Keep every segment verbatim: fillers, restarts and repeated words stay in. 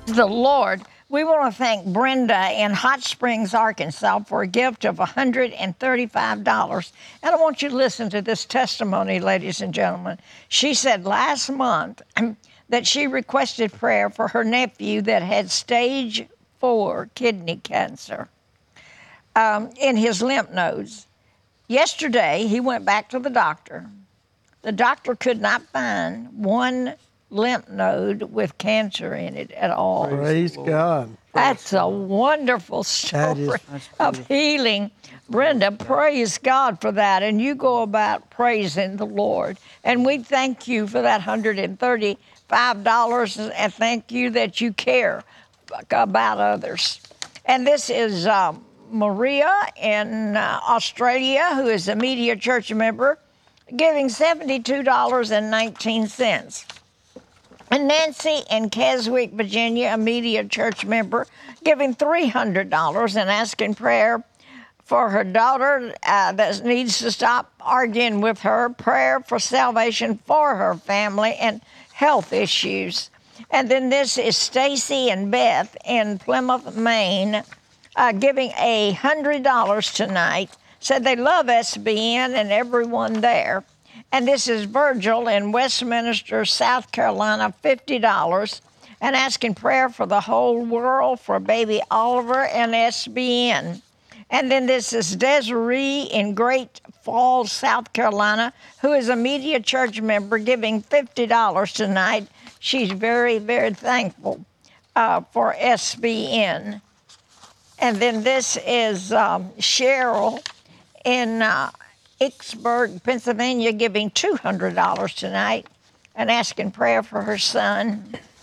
the Lord. We want to thank Brenda in Hot Springs, Arkansas, for a gift of one hundred thirty-five dollars. And I want you to listen to this testimony, ladies and gentlemen. She said last month that she requested prayer for her nephew that had stage four kidney cancer um, in his lymph nodes. Yesterday, he went back to the doctor. The doctor could not find one lymph node with cancer in it at all. Praise God. That's a wonderful story is- of healing. Brenda, praise God for that. And you go about praising the Lord. And we thank you for that one hundred thirty-five dollars and thank you that you care about others. And this is um, Maria in uh, Australia, who is a Media Church member, giving seventy-two dollars and nineteen cents. And Nancy in Keswick, Virginia, a Media Church member, giving three hundred dollars and asking prayer for her daughter uh, that needs to stop arguing with her, prayer for salvation for her family and health issues. And then this is Stacy and Beth in Plymouth, Maine, uh, giving one hundred dollars tonight. Said they love S B N and everyone there. And this is Virgil in Westminster, South Carolina, fifty dollars, and asking prayer for the whole world for baby Oliver and S B N. And then this is Desiree in Great Falls, South Carolina, who is a Media Church member, giving fifty dollars tonight. She's very, very thankful uh, for S B N. And then this is um, Cheryl in uh, Icksburg, Pennsylvania, giving two hundred dollars tonight and asking prayer for her son.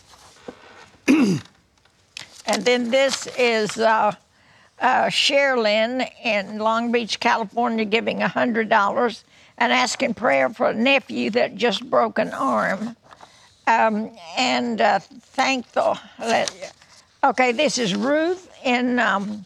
And then this is uh, uh, Sherilyn in Long Beach, California, giving one hundred dollars and asking prayer for a nephew that just broke an arm. Um, and uh, thank the... Okay, this is Ruth in... Um,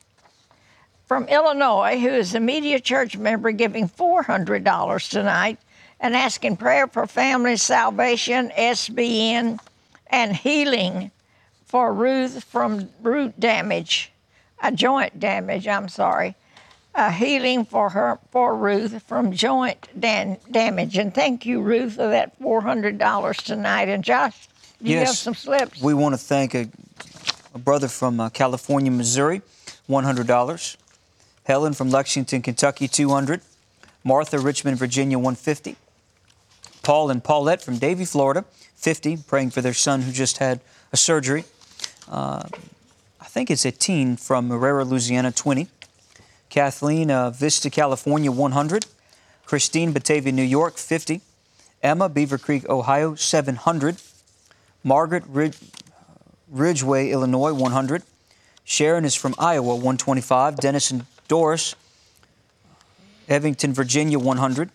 from Illinois, who is a Media Church member, giving four hundred dollars tonight and asking prayer for family salvation, S B N, and healing for Ruth from root damage, a joint damage, I'm sorry, uh, healing for her, for Ruth from joint dan- damage. And thank you, Ruth, for that four hundred dollars tonight. And Josh, you yes, have some slips. We want to thank a, a brother from uh, California, Missouri, one hundred dollars. Helen from Lexington, Kentucky, two hundred dollars. Martha, Richmond, Virginia, one hundred fifty dollars. Paul and Paulette from Davie, Florida, fifty dollars, praying for their son who just had a surgery. Uh, I think it's a teen from Herrera, Louisiana, twenty dollars. Kathleen, uh, Vista, California, one hundred dollars. Christine, Batavia, New York, fifty dollars. Emma, Beaver Creek, Ohio, seven hundred dollars. Margaret, Rid- Ridgeway, Illinois, one hundred dollars. Sharon is from Iowa, one hundred twenty-five dollars. Dennis and Doris, Evington, Virginia, one hundred dollars.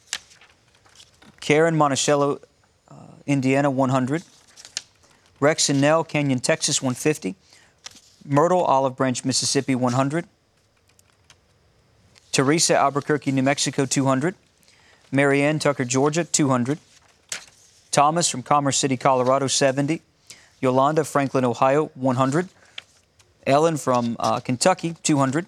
Karen, Monticello, uh, Indiana, one hundred dollars. Rex and Nell, Canyon, Texas, one hundred fifty dollars. Myrtle, Olive Branch, Mississippi, one hundred dollars. Teresa, Albuquerque, New Mexico, two hundred dollars. Marianne, Tucker, Georgia, two hundred dollars. Thomas from Commerce City, Colorado, seventy dollars. Yolanda, Franklin, Ohio, one hundred dollars. Ellen from uh, Kentucky, two hundred dollars.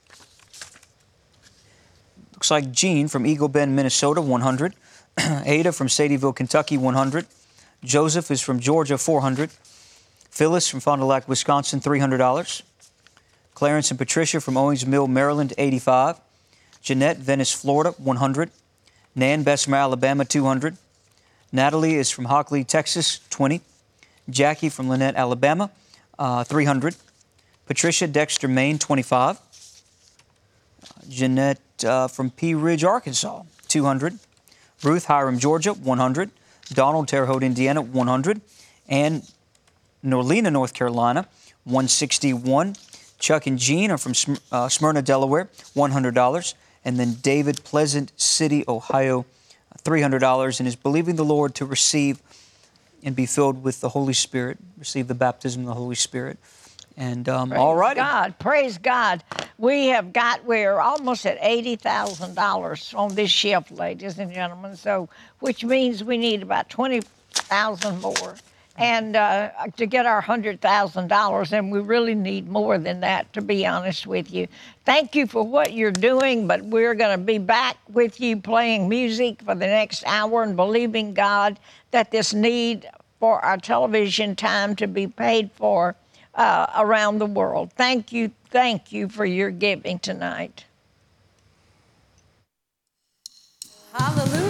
Looks like Jean from Eagle Bend, Minnesota, one hundred dollars. Ada from Sadieville, Kentucky, one hundred dollars. Joseph is from Georgia, four hundred dollars. Phyllis from Fond du Lac, Wisconsin, three hundred dollars. Clarence and Patricia from Owings Mill, Maryland, eighty-five dollars. Jeanette, Venice, Florida, one hundred dollars. Nan, Bessemer, Alabama, two hundred dollars. Natalie is from Hockley, Texas, twenty dollars. Jackie from Lynette, Alabama, uh, three hundred dollars. Patricia, Dexter, Maine, twenty-five dollars. Jeanette uh, from Pea Ridge, Arkansas, two hundred dollars. Ruth, Hiram, Georgia, one hundred dollars. Donald, Terre Haute, Indiana, one hundred dollars. And Norlena, North Carolina, one hundred sixty-one dollars. Chuck and Jean are from Sm- uh, Smyrna, Delaware, one hundred dollars. And then David, Pleasant City, Ohio, three hundred dollars, and is believing the Lord to receive and be filled with the Holy Spirit, receive the baptism of the Holy Spirit. And um, all right. Praise God, praise God. We have got, we're almost at eighty thousand dollars on this shift, ladies and gentlemen, so, which means we need about twenty thousand more. and uh, to get our one hundred thousand dollars, and we really need more than that, to be honest with you. Thank you for what you're doing, but we're going to be back with you playing music for the next hour and believing God that this need for our television time to be paid for uh, around the world. Thank you, thank you for your giving tonight. Hallelujah.